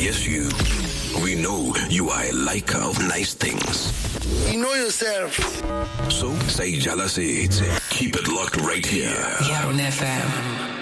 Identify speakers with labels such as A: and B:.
A: Yes, you. We know you are a liker of nice things.
B: You know yourself.
A: So, say jealousy. Keep it locked right here.
C: Yaron FM.